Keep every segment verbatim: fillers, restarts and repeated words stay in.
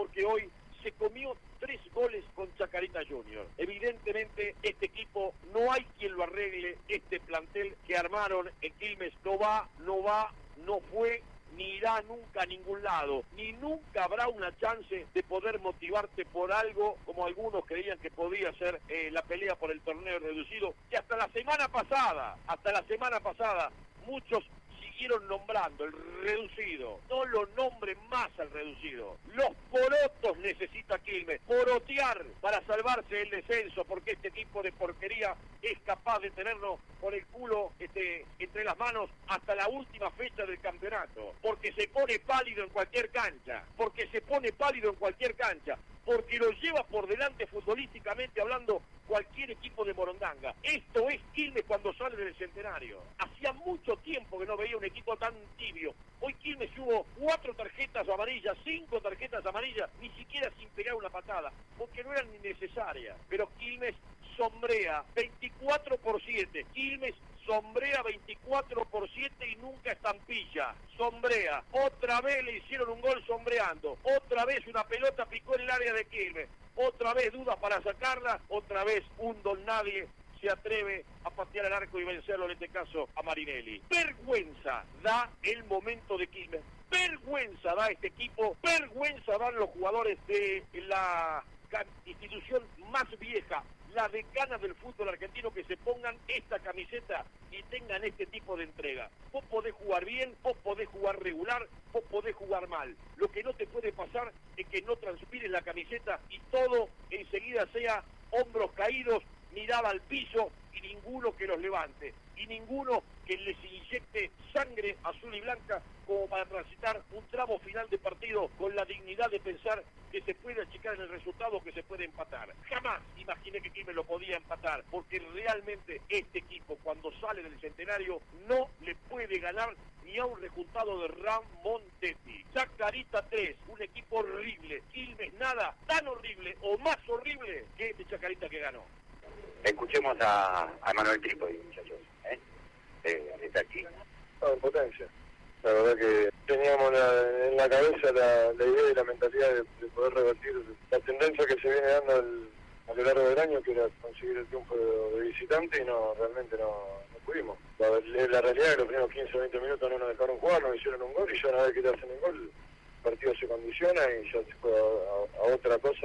porque hoy se comió tres goles con Chacarita Junior. Evidentemente este equipo no hay quien lo arregle, este plantel que armaron en Quilmes no va, no va, no fue, ni irá nunca a ningún lado, ni nunca habrá una chance de poder motivarte por algo como algunos creían que podía ser eh, la pelea por el torneo reducido, que hasta la semana pasada, hasta la semana pasada, muchos siguieron nombrando el reducido. No lo nombren más al reducido. Los porotos necesita Quilmes, porotear para salvarse del descenso, porque este tipo de porquería es capaz de tenernos con el culo este, entre las manos hasta la última fecha del campeonato, porque se pone pálido en cualquier cancha, porque se pone pálido en cualquier cancha, porque lo lleva por delante futbolísticamente hablando cualquier equipo de Morondanga. Esto es Quilmes cuando sale del Centenario. Hacía mucho tiempo que no veía un equipo tan tibio. Hoy Quilmes hubo cuatro tarjetas amarillas, cinco tarjetas amarillas, ni siquiera sin pegar una patada, porque no eran ni necesarias. Pero Quilmes sombrea veinticuatro por siete. Quilmes sombrea veinticuatro por siete y nunca estampilla. Sombrea. Otra vez le hicieron un gol sombreando. Otra vez una pelota picó en el área de Quilmes. Otra vez dudas para sacarla. Otra vez un don nadie se atreve a patear el arco y vencerlo, en este caso a Marinelli. Vergüenza da el momento de Quilmes. Vergüenza da este equipo. Vergüenza dan los jugadores de la institución más vieja, la decana del fútbol argentino, que se pongan esta camiseta y tengan este tipo de entrega. Vos podés jugar bien, vos podés jugar regular, vos podés jugar mal. Lo que no te puede pasar es que no transpires la camiseta y todo enseguida sea hombros caídos, mirada al piso y ninguno que los levante. Y ninguno que les inyecte sangre azul y blanca como para transitar un tramo final de partido con la dignidad de pensar que se puede achicar en el resultado, que se puede empatar. Jamás imaginé que Quilmes lo podía empatar, porque realmente este equipo cuando sale del Centenario no le puede ganar ni a un rejuntado de Ramón Tetti. Chacarita tres, un equipo horrible. Quilmes nada, tan horrible o más horrible que este Chacarita que ganó. Escuchemos a, a Manuel Trípodi, muchachos. ¿eh? Eh, está aquí. No, en potencia. La verdad que teníamos la, en la cabeza la, la idea y la mentalidad de, de poder revertir la tendencia que se viene dando el, a lo largo del año, que era conseguir el triunfo de, de visitante, y no realmente no, no pudimos. La, la realidad es que los primeros quince o veinte minutos no nos dejaron jugar, nos hicieron un gol, y ya una vez que te hacen el gol, el partido se condiciona y ya se fue a, a, a otra cosa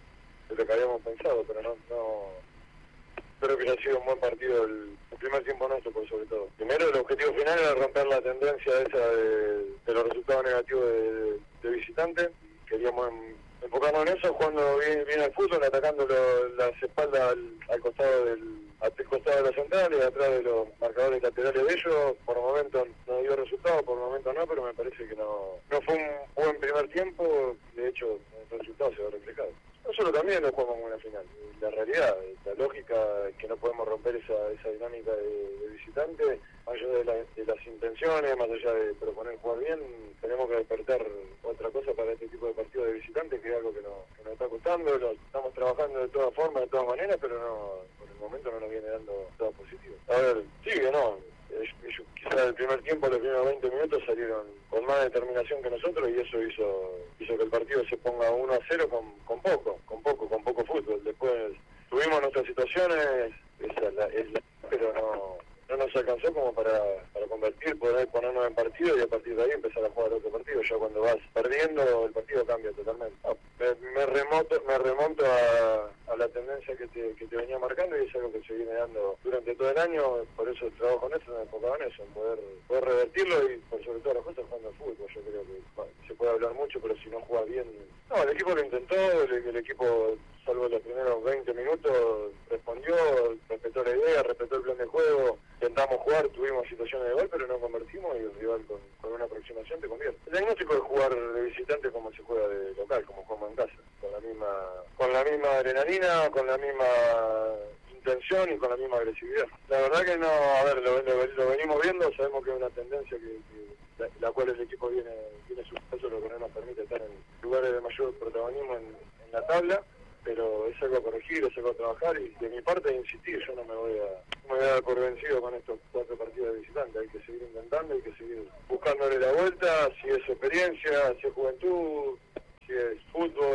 de lo que habíamos pensado, pero no... no Espero que haya sido un buen partido el, el primer tiempo nuestro, por sobre todo. Primero, el objetivo final era romper la tendencia esa de, de los resultados negativos de, de, de visitante. Queríamos en, enfocarnos en eso, jugando bien, bien al fútbol, atacando lo, las espaldas al, al costado del al costado de la central y atrás de los marcadores laterales de ellos. Por momentos no dio resultado, por momentos no, pero me parece que no, no fue un buen primer tiempo. De hecho, el resultado se va reflejado. Nosotros también lo jugamos en una final. La realidad, la lógica es que no podemos romper esa, esa dinámica de, de visitante, más allá de, la, de las intenciones, más allá de proponer jugar bien, tenemos que despertar otra cosa para este tipo de partidos de visitante, que es algo que, no, que nos está costando, lo estamos trabajando de todas formas, de todas maneras, pero no, por el momento no nos viene dando todo positivo. A ver, sí que no. Quizás el primer tiempo, los primeros veinte minutos salieron con más determinación que nosotros, y eso hizo hizo que el partido se ponga uno a cero con, con poco, con poco, con poco fútbol. Después tuvimos nuestras situaciones, esa la, es la, pero no, no nos alcanzó como para, para convertir, poder ponernos en partido y a partir de ahí empezar a jugar otro partido. Ya cuando vas perdiendo, el partido cambia totalmente. Me, me remonto, me remonto a, a la tendencia que te, que te venía marcando, y es algo que se viene dando durante todo el año. Por eso el trabajo nuestro me enfocaba en eso, en poder, poder revertirlo y por sobre todas las cosas jugando al fútbol. Yo creo que bueno, se puede hablar mucho, pero si no juega bien... No, el equipo lo intentó, el, el equipo, salvo los primeros veinte minutos, respondió, respetó la idea, respetó el plan de juego, intentamos jugar, tuvimos situaciones de gol, pero no convertimos, y el rival con, con una aproximación te convierte. El diagnóstico es jugar de visitante como se juega de local, como jugamos en casa, con la misma, con la misma adrenalina, con la misma intención y con la misma agresividad. La verdad que no, a ver, lo, lo, lo venimos viendo, sabemos que es una tendencia que, que la, la cual el equipo viene, viene suspenso, lo que no nos permite estar en lugares de mayor protagonismo en, en la tabla, pero es algo a corregir, es algo a trabajar, y de mi parte insistir, yo no me voy a, no me voy a dar por vencido con estos cuatro partidos de visitante. Hay que seguir intentando, hay que seguir buscándole la vuelta, si es experiencia, si es juventud, si es fútbol,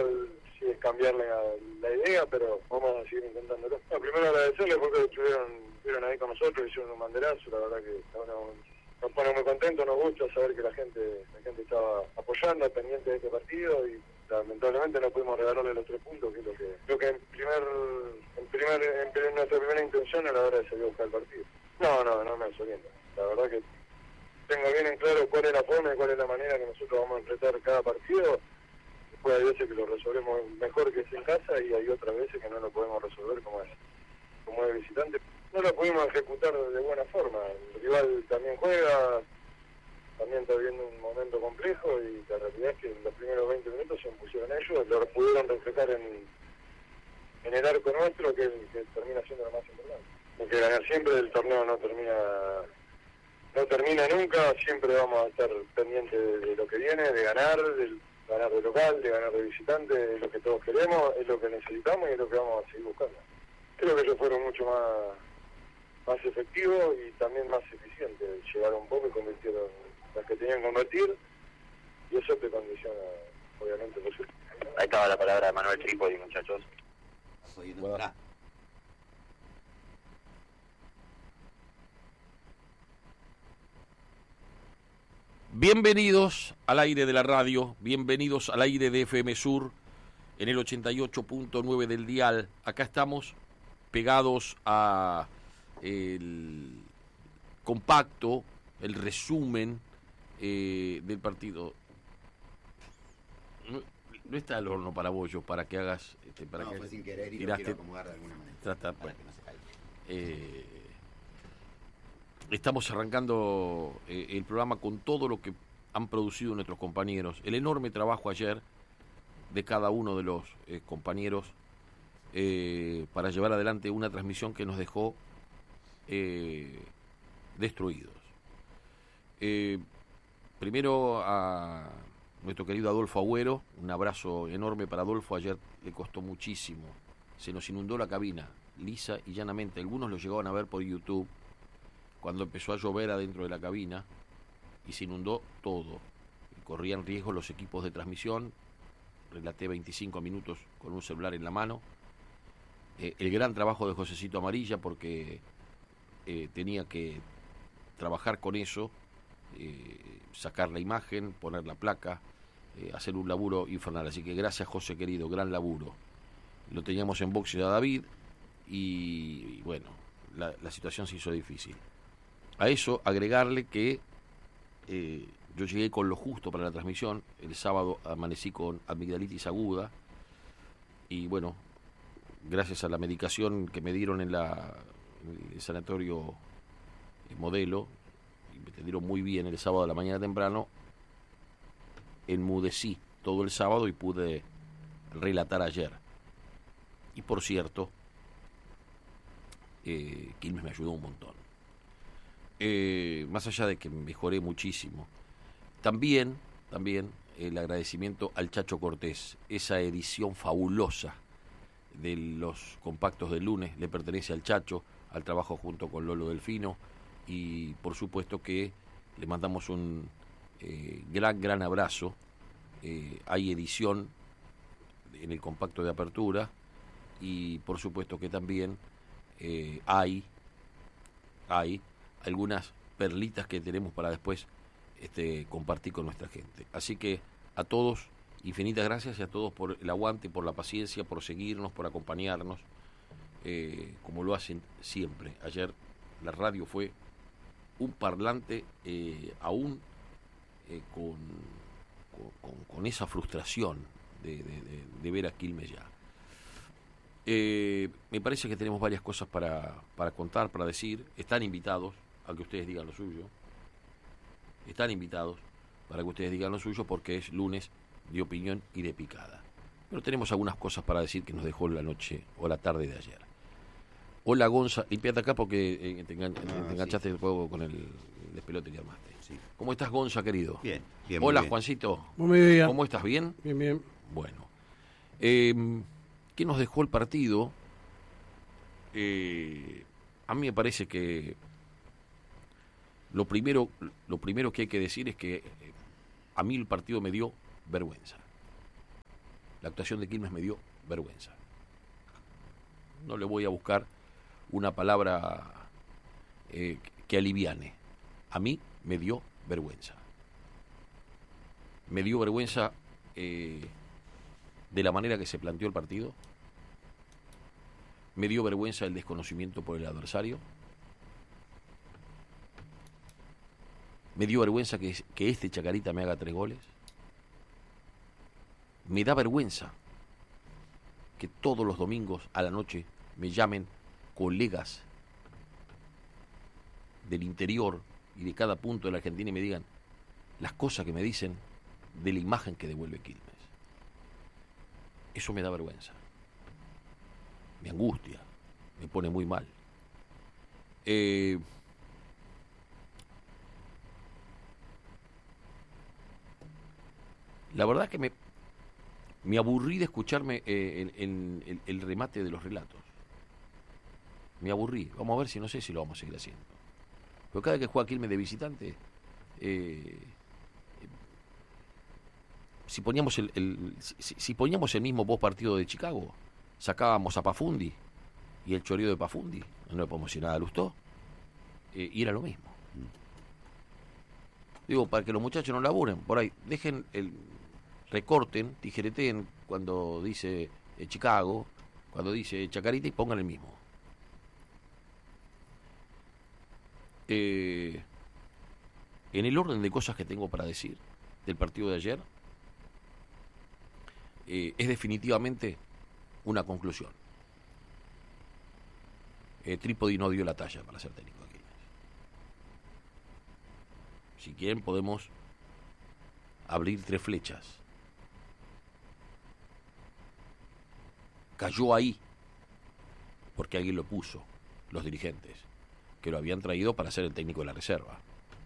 cambiar la, la idea, pero vamos a seguir intentándolo. No, primero agradecerles porque estuvieron, estuvieron ahí con nosotros, hicieron un banderazo, la verdad que ahora nos pone muy contentos, nos gusta saber que la gente la gente estaba apoyando, pendiente de este partido, y lamentablemente no pudimos regalarle los tres puntos, que es lo que creo que en primer en primer en, en nuestra primera intención a la hora de salir a buscar el partido. No, no, no me desorienta. La verdad que tengo bien en claro cuál es la forma y cuál es la manera que nosotros vamos a enfrentar cada partido. Después hay veces que lo resolvemos mejor que es en casa y hay otras veces que no lo podemos resolver como es, como es visitante. No lo pudimos ejecutar de buena forma. El rival también juega, también está viviendo un momento complejo y la realidad es que en los primeros veinte minutos se impusieron ellos, lo pudieron reflejar en, en el arco nuestro, que, que termina siendo lo más importante. Hay que ganar siempre, el torneo no termina no termina nunca, siempre vamos a estar pendientes de, de lo que viene, de ganar, de ganar de local, de ganar de visitante, es lo que todos queremos, es lo que necesitamos y es lo que vamos a seguir buscando. Creo que ellos fueron mucho más, más efectivos y también más eficientes, llegaron un poco y convirtieron las que tenían que convertir, y eso te condiciona, obviamente, por supuesto. Ahí estaba la palabra de Manuel Trípodi, muchachos. Bueno. Bienvenidos al aire de la radio, bienvenidos al aire de F M Sur en el ochenta y ocho punto nueve del dial. Acá estamos pegados a el compacto, el resumen eh, del partido. No, no está el horno para bollos para que hagas... Este, para no, que fue sin querer y tiraste, lo quiero acomodar de alguna manera. Trata, para bueno, que no se caiga. Eh, Estamos arrancando eh, el programa con todo lo que han producido nuestros compañeros. El enorme trabajo ayer de cada uno de los eh, compañeros eh, para llevar adelante una transmisión que nos dejó eh, destruidos. Eh, primero a nuestro querido Adolfo Agüero, un abrazo enorme para Adolfo. Ayer le costó muchísimo. Se nos inundó la cabina, lisa y llanamente. Algunos lo llegaban a ver por YouTube, cuando empezó a llover adentro de la cabina y se inundó todo. Corrían riesgo los equipos de transmisión. Relaté veinticinco minutos con un celular en la mano. Eh, el gran trabajo de Josecito Amarilla, porque eh, tenía que trabajar con eso, eh, sacar la imagen, poner la placa, eh, hacer un laburo infernal. Así que gracias, José querido, gran laburo. Lo teníamos en boxe a David y, y bueno, la, la situación se hizo difícil. A eso agregarle que eh, yo llegué con lo justo para la transmisión. El sábado amanecí con amigdalitis aguda y bueno, gracias a la medicación que me dieron en, la, en el sanatorio Modelo, y me atendieron muy bien el sábado a la mañana temprano, enmudecí todo el sábado y pude relatar ayer. Y por cierto, eh, Quilmes me ayudó un montón. Eh, más allá de que mejoré muchísimo, también, también el agradecimiento al Chacho Cortés. Esa edición fabulosa de los compactos del lunes le pertenece al Chacho, al trabajo junto con Lolo Delfino, y por supuesto que le mandamos un eh, gran, gran abrazo. Eh, hay edición en el compacto de apertura y por supuesto que también eh, hay hay algunas perlitas que tenemos para después este, compartir con nuestra gente. Así que a todos, infinitas gracias, y a todos por el aguante, por la paciencia, por seguirnos, por acompañarnos, eh, como lo hacen siempre. Ayer la radio fue un parlante eh, aún eh, con, con, con esa frustración de, de, de, de ver a Quilmes ya. Eh, me parece que tenemos varias cosas para, para contar, para decir. Están invitados a que ustedes digan lo suyo. Están invitados para que ustedes digan lo suyo, porque es lunes de opinión y de picada. Pero tenemos algunas cosas para decir que nos dejó la noche o la tarde de ayer. Hola, Gonza, limpiate acá porque eh, te, engan, no, te enganchaste sí. el juego con el, el despelote que armaste. Sí. ¿Cómo estás, Gonza, querido? Bien, bien. Hola, bien. Juancito. Muy bien. ¿Cómo estás? ¿Bien? Bien, bien. Bueno. Eh, ¿Qué nos dejó el partido? Eh, a mí me parece que lo primero, lo primero que hay que decir es que eh, a mí el partido me dio vergüenza. La actuación de Quilmes me dio vergüenza. No le voy a buscar una palabra eh, que aliviane. A mí me dio vergüenza. Me dio vergüenza eh, de la manera que se planteó el partido. Me dio vergüenza el desconocimiento por el adversario. Me dio vergüenza que, que este Chacarita me haga tres goles. Me da vergüenza que todos los domingos a la noche me llamen colegas del interior y de cada punto de la Argentina y me digan las cosas que me dicen de la imagen que devuelve Quilmes. Eso me da vergüenza. Me angustia. Me pone muy mal. Eh... La verdad que me, me aburrí de escucharme eh, en, en, el, el remate de los relatos. Me aburrí. Vamos a ver si no sé si lo vamos a seguir haciendo. Pero cada vez que juega Quilmes de visitante, eh, si poníamos el, el si, si poníamos el mismo post partido de Chicago, sacábamos a Pafundi y el choreo de Pafundi, no le podemos decir nada a Lustó, eh, y era lo mismo. Digo, para que los muchachos no laburen, por ahí, dejen el recorten, tijereten cuando dice eh, Chicago, cuando dice Chacarita y pongan el mismo. Eh, en el orden de cosas que tengo para decir del partido de ayer, eh, es definitivamente una conclusión. Eh, Trípodi no dio la talla para ser técnico de Quilmes. Si quieren podemos abrir tres flechas. Cayó ahí porque alguien lo puso, los dirigentes, que lo habían traído para ser el técnico de la reserva.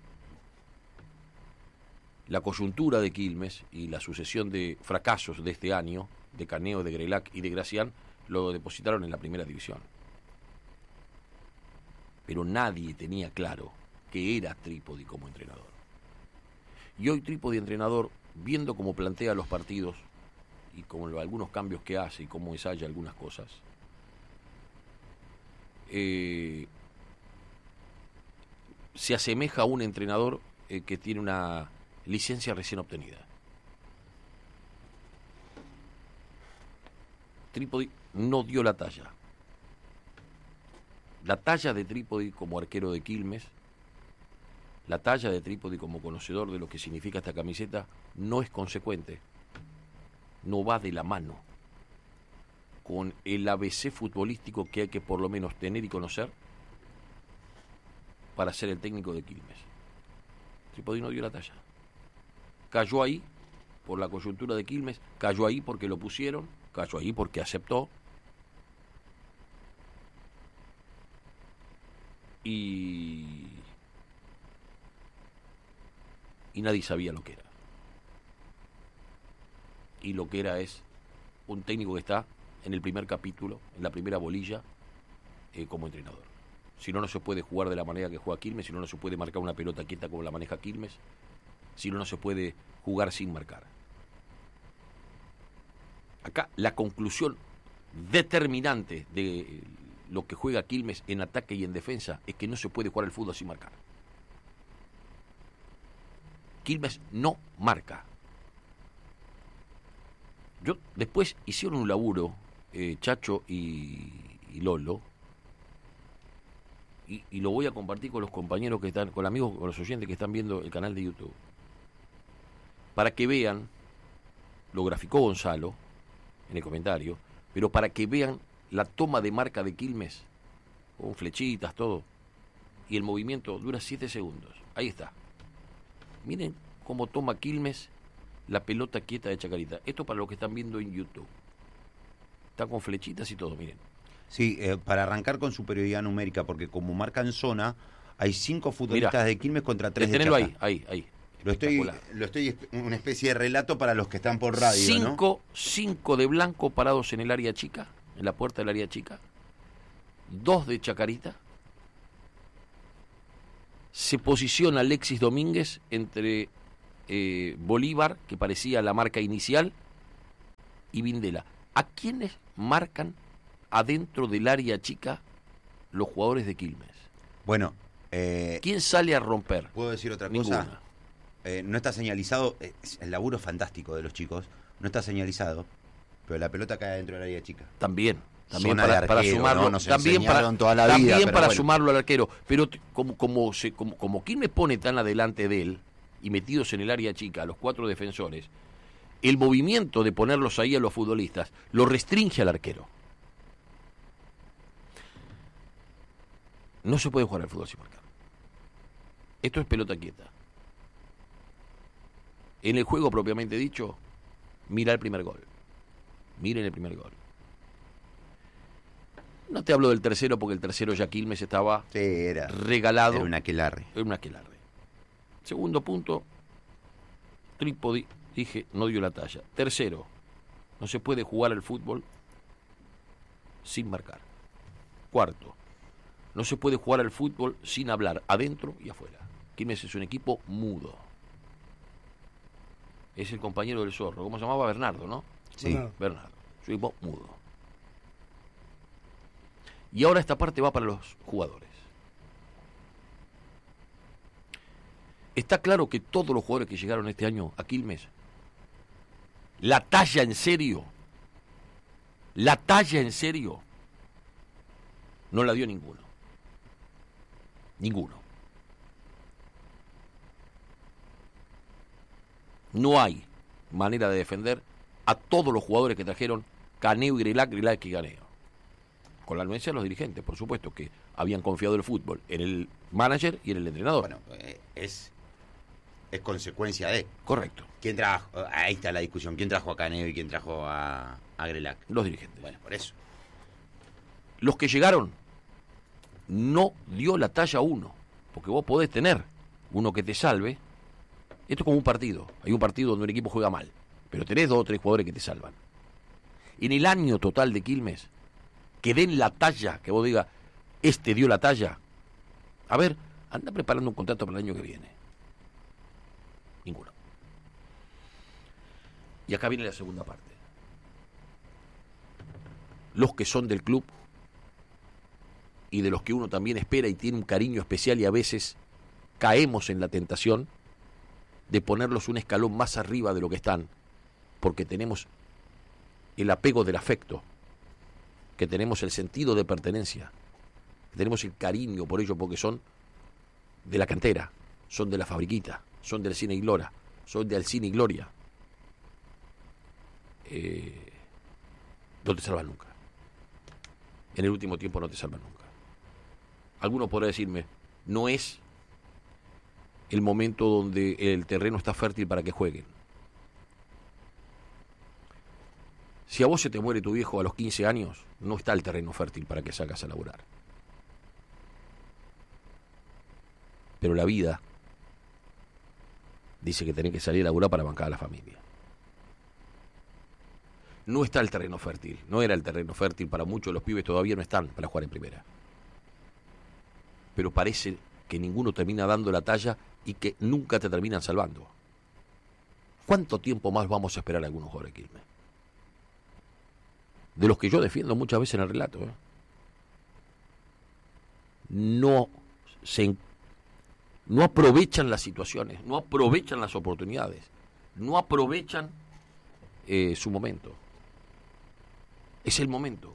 La coyuntura de Quilmes y la sucesión de fracasos de este año, de Caneo, de Grelac y de Gracián, lo depositaron en la primera división. Pero nadie tenía claro que era Trípodi como entrenador. Y hoy Trípodi entrenador, viendo cómo plantea los partidos y como algunos cambios que hace y cómo ensaya algunas cosas, eh, se asemeja a un entrenador eh, que tiene una licencia recién obtenida. Trípodi no dio la talla. La talla de Trípodi como arquero de Quilmes, la talla de Trípodi como conocedor de lo que significa esta camiseta, no es consecuente. No va de la mano con el A B C futbolístico que hay que por lo menos tener y conocer para ser el técnico de Quilmes. Trípodi no dio la talla. Cayó ahí por la coyuntura de Quilmes, cayó ahí porque lo pusieron, cayó ahí porque aceptó. Y, y nadie sabía lo que era. Y lo que era es un técnico que está en el primer capítulo, en la primera bolilla, eh, como entrenador. Si no, no se puede jugar de la manera que juega Quilmes, si no, no se puede marcar una pelota quieta como la maneja Quilmes, si no, no se puede jugar sin marcar. Acá la conclusión determinante de lo que juega Quilmes en ataque y en defensa es que no se puede jugar el fútbol sin marcar. Quilmes no marca. Yo después hicieron un laburo, eh, Chacho y, y Lolo, y, y lo voy a compartir con los compañeros que están, con amigos, con los oyentes que están viendo el canal de YouTube, para que vean, lo graficó Gonzalo en el comentario, pero para que vean la toma de marca de Quilmes, con flechitas, todo, y el movimiento dura siete segundos. Ahí está. Miren cómo toma Quilmes la pelota quieta de Chacarita. Esto para los que están viendo en YouTube. Está con flechitas y todo, miren. Sí, eh, para arrancar con superioridad numérica, porque como marca en zona, hay cinco futbolistas Mirá, de Quilmes contra tres de Chaca. ahí, ahí, ahí. Lo estoy, lo estoy, una especie de relato para los que están por radio, cinco, ¿no? Cinco de Blanco parados en el área chica, en la puerta del área chica. Dos de Chacarita. Se posiciona Alexis Domínguez entre eh, Bolívar, que parecía la marca inicial, y Vindela, ¿a quiénes marcan adentro del área chica los jugadores de Quilmes? Bueno, eh, ¿quién sale a romper? ¿puedo decir otra Ninguna. cosa? Eh, no está señalizado, eh, el laburo es fantástico de los chicos, no está señalizado, pero la pelota cae dentro del área chica. También, también Zona para, de para arquero, sumarlo, ¿no? Nos también para, enseñaron toda la también vida, pero para bueno. sumarlo al arquero, pero t- como como se como, como Quilmes pone tan adelante de él y metidos en el área chica a los cuatro defensores, el movimiento de ponerlos ahí a los futbolistas lo restringe al arquero. No se puede jugar al fútbol sin marcar. Esto es pelota quieta. En el juego propiamente dicho, mira el primer gol. Miren el primer gol. No te hablo del tercero porque el tercero ya Quilmes estaba Sí, era, regalado. era un aquelarre. Era un aquelarre. Segundo punto, Trípodi, dije, no dio la talla. Tercero, no se puede jugar al fútbol sin marcar. Cuarto, no se puede jugar al fútbol sin hablar adentro y afuera. Quilmes es un equipo mudo. Es el compañero del Zorro. ¿Cómo se llamaba? Bernardo, ¿no? Sí. Bernardo. Bernardo. Es un equipo mudo. Y ahora esta parte va para los jugadores. Está claro que todos los jugadores que llegaron este año a Quilmes, la talla en serio, la talla en serio, no la dio ninguno. Ninguno. No hay manera de defender a todos los jugadores que trajeron Caneo y Grelac, Grelac y Caneo. Con la anuencia de los dirigentes, por supuesto, que habían confiado el fútbol en el manager y en el entrenador. Bueno, eh, es, es consecuencia de. Correcto, ¿Quién trajo? Ahí está la discusión. ¿Quién trajo a Caneo y quién trajo a, a Grelac? los dirigentes. Bueno, por eso. Los que llegaron no dio la talla uno, porque vos podés tener uno que te salve. Esto es como un partido. Hay un partido donde un equipo juega mal, pero tenés dos o tres jugadores que te salvan. En el año total de Quilmes, que den la talla, que vos digas, este dio la talla. A ver, anda preparando un contrato para el año que viene. Ninguno. Y acá viene la segunda parte. Los que son del club y de los que uno también espera y tiene un cariño especial y a veces caemos en la tentación de ponerlos un escalón más arriba de lo que están, porque tenemos el apego del afecto, que tenemos el sentido de pertenencia, que tenemos el cariño por ellos porque son de la cantera, son de la fabriquita, son del Cine y Gloria, son del Cine y Gloria. Eh, no te salvan nunca. En el último tiempo no te salvan nunca. Alguno podrá decirme, no es el momento donde el terreno está fértil para que jueguen. Si a vos se te muere tu viejo a los quince años, no está el terreno fértil para que salgas a laburar. Pero la vida dice que tenés que salir a laburar para bancar a la familia. No está el terreno fértil, no era el terreno fértil para muchos, los pibes todavía no están para jugar en primera. Pero parece que ninguno termina dando la talla y que nunca te terminan salvando. ¿Cuánto tiempo más vamos a esperar a algunos jugadores de Quilmes? De los que yo defiendo muchas veces en el relato, ¿eh? No se, no aprovechan las situaciones, no aprovechan las oportunidades, no aprovechan eh, su momento. Es el momento.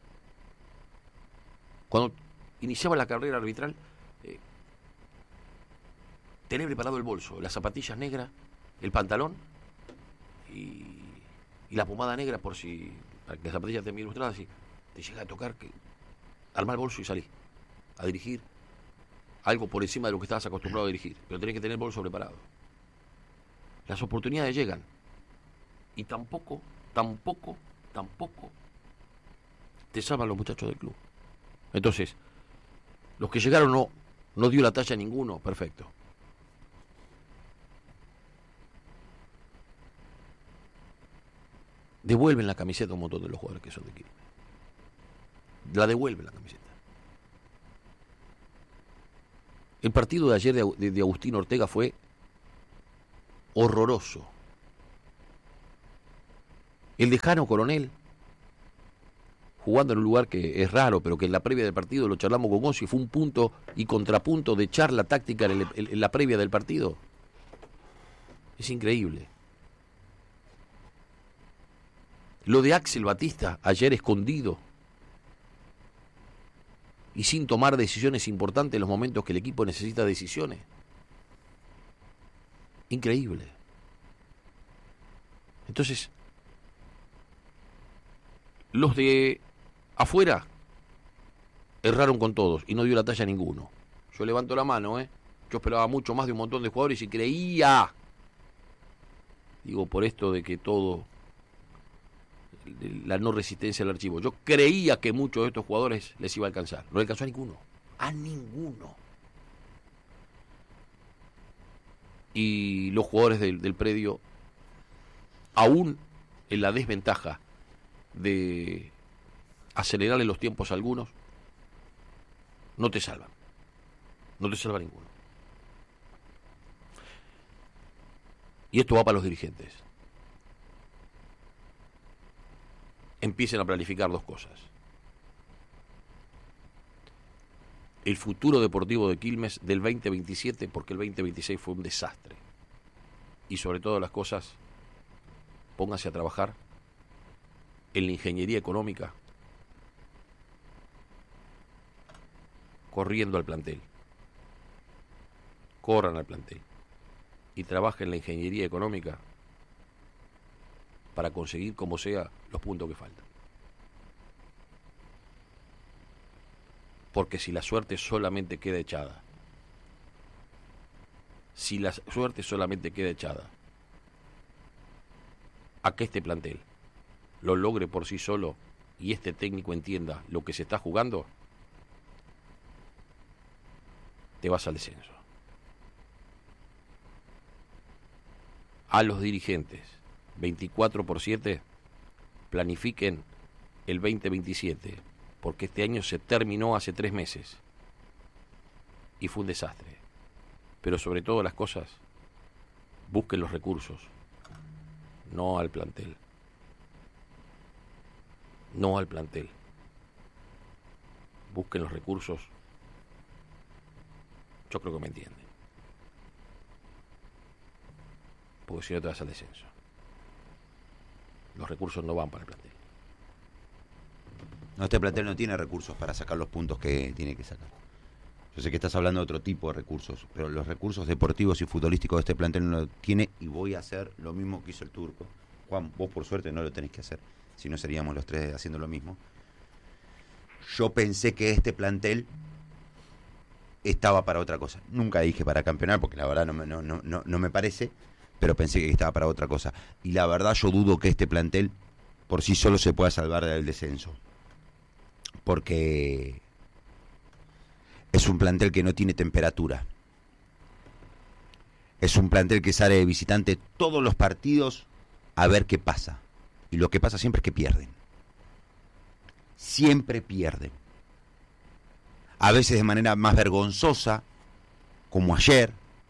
Cuando iniciaba la carrera arbitral, eh, tenés preparado el bolso, las zapatillas negras, el pantalón y, y la pomada negra por si, para que las zapatillas estén bien ilustradas, y te llega a tocar, que armar el bolso y salís a dirigir algo por encima de lo que estabas acostumbrado a dirigir, pero tenés que tener el bolso preparado. Las oportunidades llegan y tampoco, tampoco, tampoco te salvan los muchachos del club. Entonces, los que llegaron no, no dio la talla a ninguno, perfecto. Devuelven la camiseta a un montón de los jugadores que son de Quilmes. La devuelven la camiseta. El partido de ayer de, de, de Agustín Ortega fue horroroso. El de Jano Coronel, jugando en un lugar que es raro, pero que en la previa del partido lo charlamos con Gonzo y fue un punto y contrapunto de charla táctica en, el, en la previa del partido. Es increíble. Lo de Axel Batista, ayer escondido y sin tomar decisiones importantes en los momentos que el equipo necesita decisiones. Increíble. Entonces, los de afuera erraron con todos y no dio la talla a ninguno. Yo levanto la mano, ¿eh? Yo esperaba mucho más de un montón de jugadores y creía, digo, por esto de que todo, la no resistencia al archivo, yo creía que muchos de estos jugadores les iba a alcanzar. No le alcanzó a ninguno. A ninguno. Y los jugadores del, del predio, aún en la desventaja de acelerarle los tiempos a algunos, no te salvan. No te salva ninguno. Y esto va para los dirigentes. Empiecen a planificar dos cosas. El futuro deportivo de Quilmes del veinte veintisiete, porque el veinte veintiséis fue un desastre. Y sobre todas las cosas, pónganse a trabajar en la ingeniería económica, corriendo al plantel. Corran al plantel y trabajen en la ingeniería económica para conseguir, como sea, los puntos que faltan. Porque si la suerte solamente queda echada, si la suerte solamente queda echada a que este plantel lo logre por sí solo y este técnico entienda lo que se está jugando, te vas al descenso. A los dirigentes, veinticuatro por siete, planifiquen el veinte veintisiete, porque este año se terminó hace tres meses y fue un desastre. Pero sobre todas las cosas, busquen los recursos, no al plantel. No al plantel. Busquen los recursos. Yo creo que me entienden. Porque si no te vas al descenso. Los recursos no van para el plantel. No, este plantel no tiene recursos para sacar los puntos que tiene que sacar. Yo sé que estás hablando de otro tipo de recursos, pero los recursos deportivos y futbolísticos de este plantel no lo tiene, y voy a hacer lo mismo que hizo el Turco. Juan, vos por suerte no lo tenés que hacer, si no seríamos los tres haciendo lo mismo. Yo pensé que este plantel estaba para otra cosa. Nunca dije para campeonar, porque la verdad no me, no, no, no, no me parece, pero pensé que estaba para otra cosa. Y la verdad yo dudo que este plantel por sí solo se pueda salvar del descenso. Porque es un plantel que no tiene temperatura. Es un plantel que sale de visitante todos los partidos a ver qué pasa. Y lo que pasa siempre es que pierden. Siempre pierden. A veces de manera más vergonzosa, como ayer.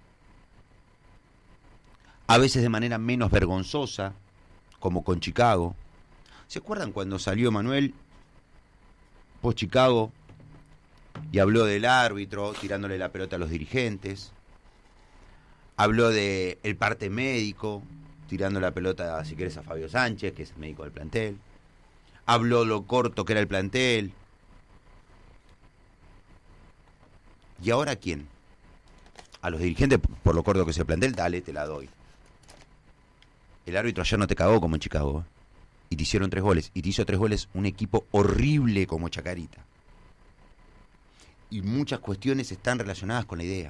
A veces de manera menos vergonzosa, como con Chicago. ¿Se acuerdan cuando salió Manuel post Chicago y habló del árbitro tirándole la pelota a los dirigentes? Habló de el parte médico tirando la pelota, si querés, a Fabio Sánchez, que es el médico del plantel. Habló lo corto que era el plantel. ¿Y ahora a quién? A los dirigentes, por lo corto que es el plantel, dale, te la doy. El árbitro ayer no te cagó como en Chicago, ¿eh? Y te hicieron tres goles. Y te hizo tres goles un equipo horrible como Chacarita. Y muchas cuestiones están relacionadas con la idea.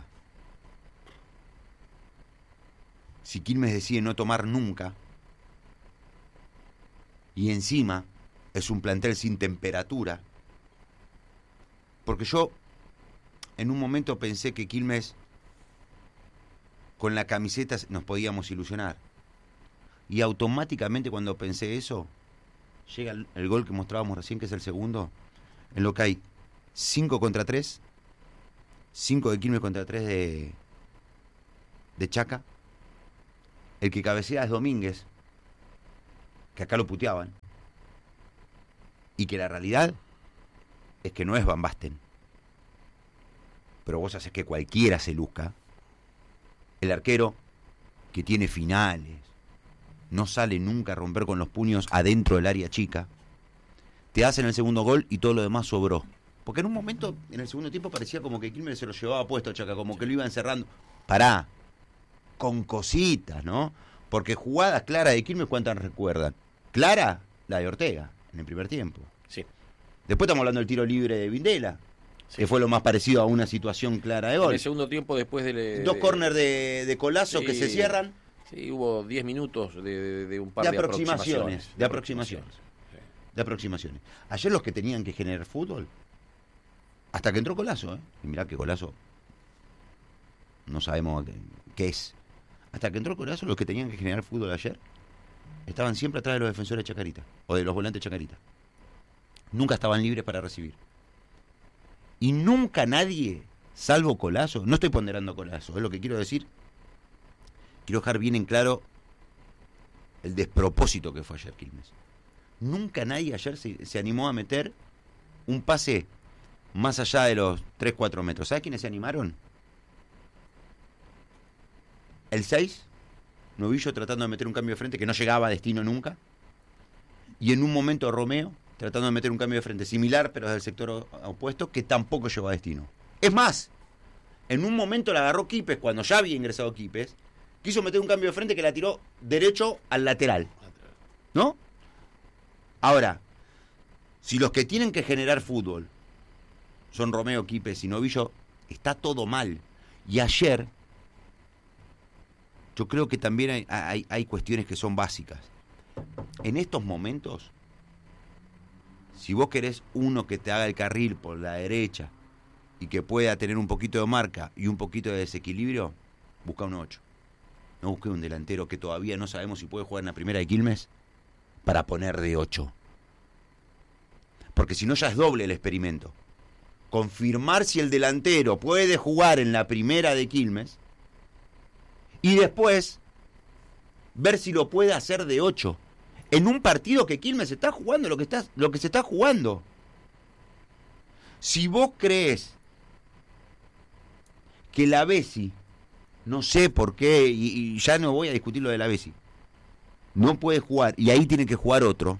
Si Quilmes decide no tomar nunca, y encima es un plantel sin temperatura, porque yo en un momento pensé que Quilmes con la camiseta nos podíamos ilusionar. Y automáticamente cuando pensé eso, llega el, el gol que mostrábamos recién, que es el segundo, en lo que hay cinco contra tres, cinco de Quilmes contra tres de, de Chaca. El que cabecea es Domínguez, que acá lo puteaban, y que la realidad es que no es Van Basten. Pero vos haces que cualquiera se luzca. El arquero que tiene finales, no sale nunca a romper con los puños adentro del área chica, te hacen el segundo gol y todo lo demás sobró. Porque en un momento, en el segundo tiempo, parecía como que Quilmes se lo llevaba puesto, Chaca, como que lo iba encerrando. Pará, con cositas, ¿no? Porque jugadas claras de Quilmes, ¿cuántas recuerdan? Clara, la de Ortega, en el primer tiempo. Sí. Después estamos hablando del tiro libre de Vindela, sí, que fue lo más parecido a una situación clara de gol. En el segundo tiempo, después de... Dos córner de, de Colazo, sí, que se cierran. Sí, hubo diez minutos de, de, de un par de, de aproximaciones. aproximaciones. De aproximaciones. Sí. De aproximaciones. Ayer los que tenían que generar fútbol, hasta que entró Colazo, ¿eh? Y mirá que Colazo no sabemos qué, qué es. Hasta que entró Colazo, los que tenían que generar fútbol ayer estaban siempre atrás de los defensores de Chacarita, o de los volantes de Chacarita. Nunca estaban libres para recibir. Y nunca nadie, salvo Colazo, no estoy ponderando Colazo, es lo que quiero decir. Quiero dejar bien en claro el despropósito que fue ayer Quilmes. Nunca nadie ayer se, se animó a meter un pase más allá de los tres cuatro metros. ¿Sabes quiénes se animaron? El seis, Novillo tratando de meter un cambio de frente que no llegaba a destino nunca. Y en un momento Romeo tratando de meter un cambio de frente similar, pero del sector opuesto, que tampoco llegó a destino. Es más, en un momento la agarró Quipes, cuando ya había ingresado Quipes, quiso meter un cambio de frente que la tiró derecho al lateral. ¿No? Ahora, si los que tienen que generar fútbol son Romeo, Quipes y Novillo, está todo mal. Y ayer, yo creo que también hay, hay, hay cuestiones que son básicas. En estos momentos, si vos querés uno que te haga el carril por la derecha y que pueda tener un poquito de marca y un poquito de desequilibrio, busca un ocho. No busque un delantero que todavía no sabemos si puede jugar en la primera de Quilmes para poner de ocho. Porque si no ya es doble el experimento. Confirmar si el delantero puede jugar en la primera de Quilmes y después ver si lo puede hacer de ocho. En un partido que Quilmes está jugando lo que, está, lo que se está jugando. Si vos crees que la Bessi, no sé por qué, y, y ya no voy a discutir lo de la Bessi, no puede jugar, y ahí tiene que jugar otro,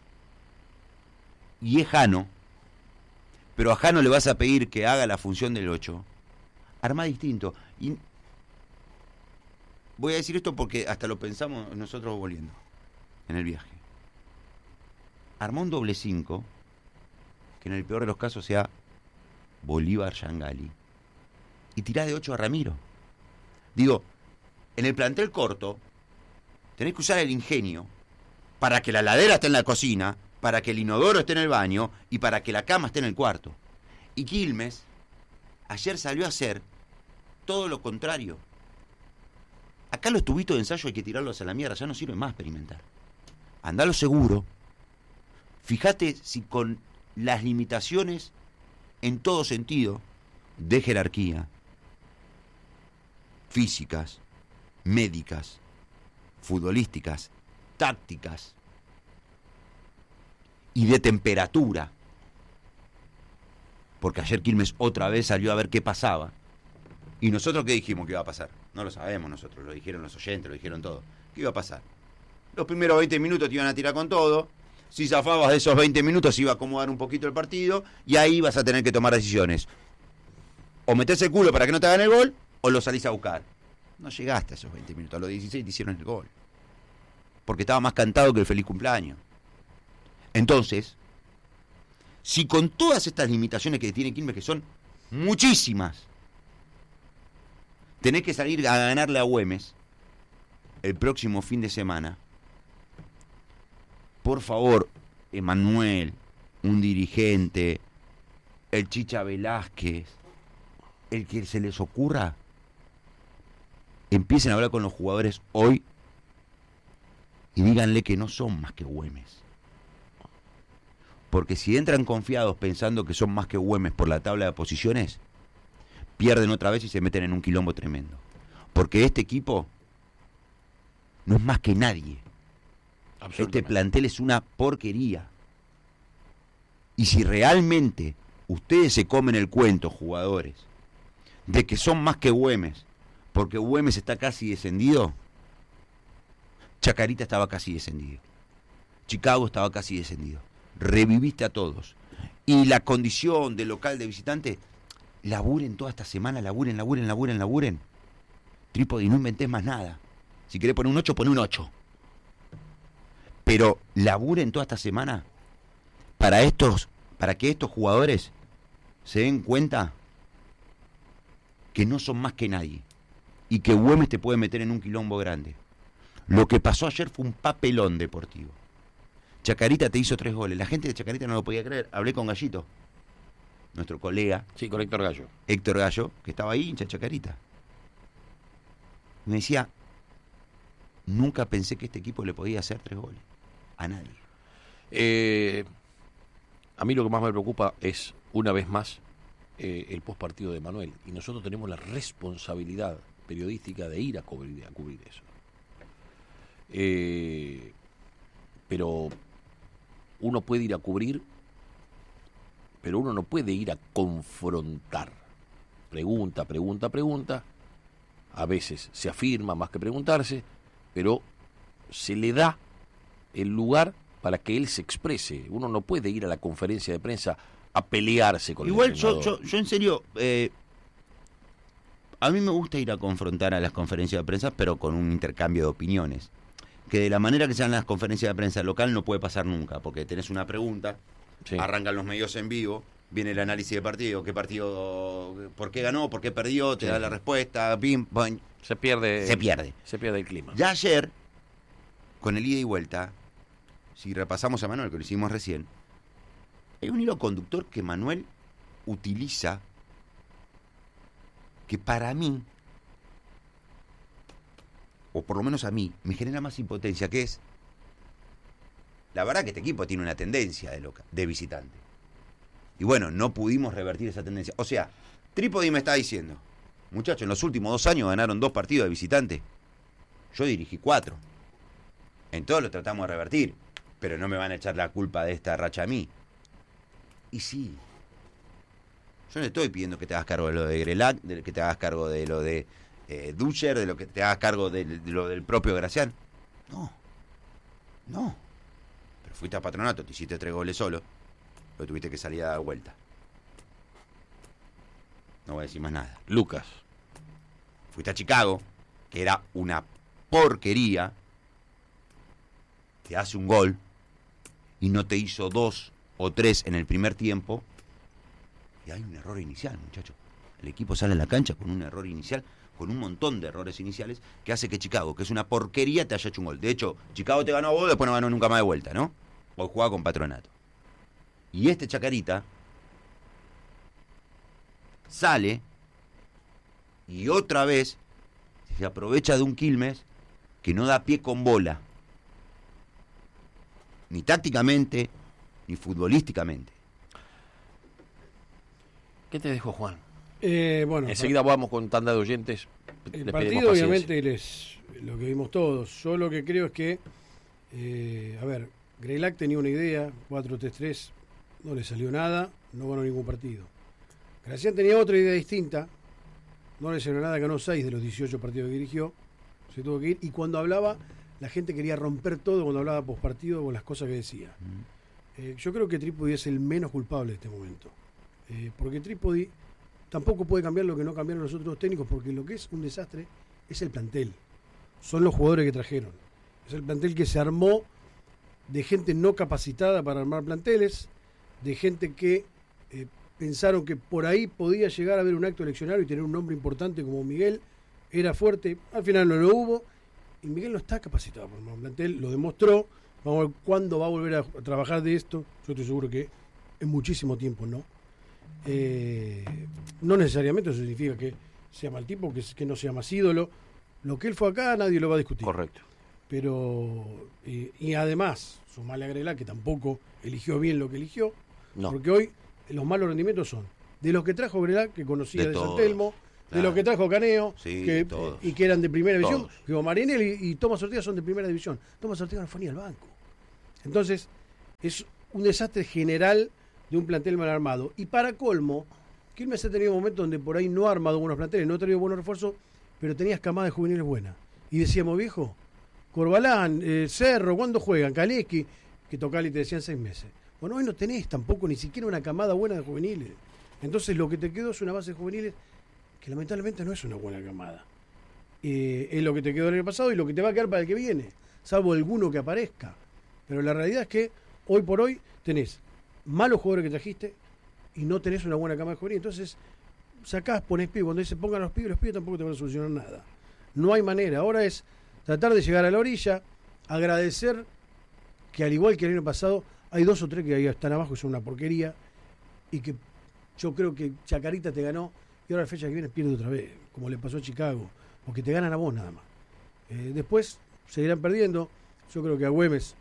y es Jano, pero a Jano le vas a pedir que haga la función del ocho, arma distinto. Y voy a decir esto porque hasta lo pensamos nosotros volviendo en el viaje. Armó un doble cinco, que en el peor de los casos sea Bolívar Yangali, y tirá de ocho a Ramiro. Digo, en el plantel corto tenés que usar el ingenio para que la ladera esté en la cocina, para que el inodoro esté en el baño y para que la cama esté en el cuarto. Y Quilmes ayer salió a hacer todo lo contrario. Acá los tubitos de ensayo hay que tirarlos a la mierda, ya no sirve más experimentar. Andá lo seguro. Fíjate si con las limitaciones en todo sentido de jerarquía, físicas, médicas, futbolísticas, tácticas y de temperatura, porque ayer Quilmes otra vez salió a ver qué pasaba. ¿Y nosotros qué dijimos que iba a pasar? No lo sabemos nosotros, lo dijeron los oyentes, lo dijeron todos. ¿Qué iba a pasar? Los primeros veinte minutos te iban a tirar con todo. Si zafabas de esos veinte minutos iba a acomodar un poquito el partido y ahí vas a tener que tomar decisiones. O metés el culo para que no te hagan el gol o lo salís a buscar. No llegaste a esos veinte minutos, a los dieciséis te hicieron el gol. Porque estaba más cantado que el feliz cumpleaños. Entonces, si con todas estas limitaciones que tiene Quilmes, que son muchísimas, tenés que salir a ganarle a Güemes el próximo fin de semana, por favor, Emanuel, un dirigente, el Chicha Velázquez, el que se les ocurra, empiecen a hablar con los jugadores hoy y díganle que no son más que Güemes. Porque si entran confiados pensando que son más que Güemes por la tabla de posiciones, pierden otra vez y se meten en un quilombo tremendo. Porque este equipo no es más que nadie. Este plantel es una porquería. Y si realmente ustedes se comen el cuento, jugadores, de que son más que Güemes, porque Güemes está casi descendido, Chacarita estaba casi descendido, Chicago estaba casi descendido, reviviste a todos. Y la condición de local, de visitante, laburen toda esta semana, laburen, laburen, laburen, laburen. Trípodi, no inventes más nada. Si querés poner un ocho, pon un ocho. Pero laburen toda esta semana para estos, para que estos jugadores se den cuenta que no son más que nadie y que Güemes te puede meter en un quilombo grande. Lo que pasó ayer fue un papelón deportivo. Chacarita te hizo tres goles. La gente de Chacarita no lo podía creer. Hablé con Gallito, nuestro colega. Sí, con Héctor Gallo. Héctor Gallo, que estaba ahí, hincha de Chacarita. Me decía, nunca pensé que este equipo le podía hacer tres goles a nadie. Eh, a mí lo que más me preocupa es, una vez más, eh, el postpartido de Manuel. Y nosotros tenemos la responsabilidad periodística de ir a cubrir, a cubrir eso. Eh, pero uno puede ir a cubrir, pero uno no puede ir a confrontar. Pregunta, pregunta, pregunta. A veces se afirma más que preguntarse, pero se le da el lugar para que él se exprese. Uno no puede ir a la conferencia de prensa a pelearse con Igual el yo, entrenador. yo, yo en serio, eh, a mí me gusta ir a confrontar a las conferencias de prensa, pero con un intercambio de opiniones. Que de la manera que sean las conferencias de prensa local no puede pasar nunca, porque tenés una pregunta, sí. Arrancan los medios en vivo, viene el análisis de partido, qué partido, por qué ganó, por qué perdió, te sí. da la respuesta, pim, pam. Se pierde, se pierde. Se pierde el clima. Ya ayer, con el ida y vuelta, si repasamos a Manuel, que lo hicimos recién, hay un hilo conductor que Manuel utiliza, que para mí, o por lo menos a mí, me genera más impotencia, que es, la verdad que este equipo tiene una tendencia de, loca, de visitante. Y bueno, no pudimos revertir esa tendencia. O sea, Trípodi me está diciendo, muchachos, en los últimos dos años ganaron dos partidos de visitante. Yo dirigí cuatro. En todos lo tratamos de revertir, pero no me van a echar la culpa de esta racha a mí. Y sí, yo no le estoy pidiendo que te hagas cargo de lo de Grelac, de que te hagas cargo de lo de eh, Dutcher, de lo que te hagas cargo de, de lo del propio Gracián. No, no. Pero fuiste a Patronato, te hiciste tres goles solo, pero tuviste que salir a dar vuelta. No voy a decir más nada. Lucas. Fuiste a Chicago, que era una porquería, te hace un gol y no te hizo dos o tres en el primer tiempo, y hay un error inicial, muchachos. El equipo sale a la cancha con un error inicial, con un montón de errores iniciales, que hace que Chicago, que es una porquería, te haya hecho un gol. De hecho, Chicago te ganó a vos, después no ganó nunca más de vuelta, ¿no? Vos jugaba con Patronato. Y este Chacarita sale y otra vez se aprovecha de un Quilmes que no da pie con bola, ni tácticamente ni futbolísticamente. ¿Qué te dejó, Juan? Eh, bueno, enseguida vamos con tanda de oyentes. El partido obviamente es lo que vimos todos. Yo lo que creo es que, eh, a ver, Grelac tenía una idea, cuatro tres tres, no le salió nada, no ganó ningún partido. Gracián tenía otra idea distinta, no le salió nada, ganó seis de los dieciocho partidos que dirigió, se tuvo que ir, y cuando hablaba, la gente quería romper todo cuando hablaba postpartido con las cosas que decía. Mm. Eh, yo creo que Trípodi es el menos culpable de este momento, eh, porque Trípodi tampoco puede cambiar lo que no cambiaron los otros técnicos, porque lo que es un desastre es el plantel, son los jugadores que trajeron, es el plantel que se armó de gente no capacitada para armar planteles, de gente que eh, pensaron que por ahí podía llegar a haber un acto eleccionario y tener un nombre importante como Miguel, era fuerte, al final no lo hubo, y Miguel no está capacitado para armar un plantel, lo demostró. Vamos a ver cuándo va a volver a, a trabajar de esto. Yo estoy seguro que en muchísimo tiempo no. Eh, no necesariamente eso significa que sea mal tipo, que, que no sea más ídolo. Lo que él fue acá nadie lo va a discutir. Correcto. Pero, eh, y además, sumale a Grelac, que tampoco eligió bien lo que eligió, no. Porque hoy los malos rendimientos son de los que trajo Grelac, que conocía de, de San Telmo, claro. De los que trajo Caneo, sí, que, y que eran de primera división, que Marinelli y, y Tomás Ortega son de primera división. Tomás Ortega no fue ni al banco. Entonces, es un desastre general de un plantel mal armado. Y para colmo, Quilmes ha tenido momentos donde por ahí no ha armado buenos planteles, no ha tenido buenos refuerzos, pero tenías camadas de juveniles buenas. Y decíamos, viejo, Corbalán, eh, Cerro, ¿cuándo juegan? Kaleski, que Tocali te decían seis meses. Bueno, hoy no tenés tampoco ni siquiera una camada buena de juveniles. Entonces lo que te quedó es una base de juveniles que lamentablemente no es una buena camada. Eh, es lo que te quedó el año pasado y lo que te va a quedar para el que viene, salvo alguno que aparezca. Pero la realidad es que hoy por hoy tenés malos jugadores que trajiste y no tenés una buena camada de juveniles. Entonces sacás, ponés pibes, cuando se pongan los pibes, los pibes tampoco te van a solucionar nada. No hay manera. Ahora es tratar de llegar a la orilla, agradecer que al igual que el año pasado hay dos o tres que ahí están abajo y son una porquería y que yo creo que Chacarita te ganó y ahora la fecha que viene pierde otra vez, como le pasó a Chicago, porque te ganan a vos nada más. Eh, después seguirán perdiendo. Yo creo que a Güemes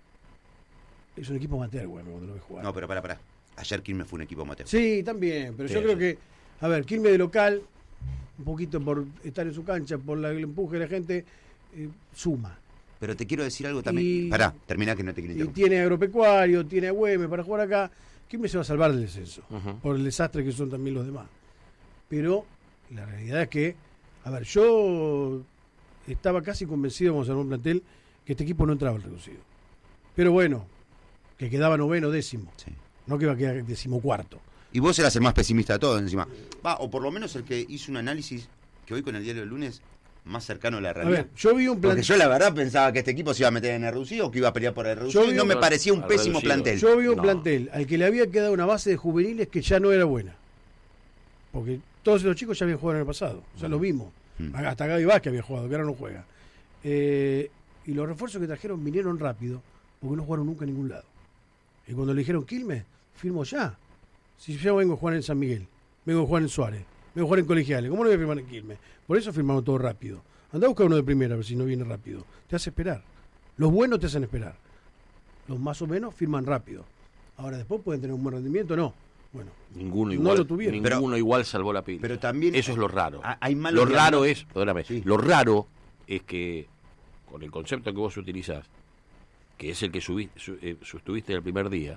es un equipo amateur, Güemes, cuando lo ves jugar. No, pero para, para. Ayer Quilmes fue un equipo amateur. Sí, también, pero Sí, yo creo sí. que, a ver, Quilmes de local, un poquito por estar en su cancha, por la, el empuje de la gente, eh, suma. Pero te quiero decir algo también. Y- Pará, terminá que no te quiero Y interrumpir. tiene agropecuario, tiene a Güemes para jugar acá. Quilmes se va a salvar del descenso, Ujú. por el desastre que son también los demás. Pero la realidad es que, a ver, yo estaba casi convencido, vamos a armar un plantel, que este equipo no entraba al reducido. Pero bueno, que quedaba noveno, décimo. Sí. No que iba a quedar decimocuarto. Y vos eras el más pesimista de todos encima. Va, o por lo menos el que hizo un análisis que hoy con el diario del lunes más cercano a la A realidad. ver, yo vi un Porque plantel. yo la verdad pensaba que este equipo se iba a meter en el reducido o que iba a pelear por el reducido Yo y vi no un- me parecía un al pésimo reducido. plantel. Yo vi un No. plantel al que le había quedado una base de juveniles que ya no era buena. Porque todos los chicos ya habían jugado en el pasado. Ya lo vimos. Mm. Hasta Gaby Vázquez había jugado, que ahora no juega. Eh, y los refuerzos que trajeron vinieron rápido porque no jugaron nunca en ningún lado. Y cuando le dijeron Quilmes, firmo ya. Si yo vengo a jugar en San Miguel, vengo a jugar en Suárez, vengo a jugar en Colegiales, ¿cómo no voy a firmar en Quilmes? Por eso firmamos todo rápido. Andá a buscar uno de primera a ver si no viene rápido. Te hace esperar. Los buenos te hacen esperar. Los más o menos firman rápido. Ahora después pueden tener un buen rendimiento, no. Bueno, Ninguno No igual, lo tuvieron. ninguno Pero- igual salvó la pila. pero también- eso es lo raro. Ah, hay malos Lo raro diagnósticos. es, perdóname, Sí. lo raro es que con el concepto que vos utilizás, que es el que subí, su- eh, sostuviste el primer día,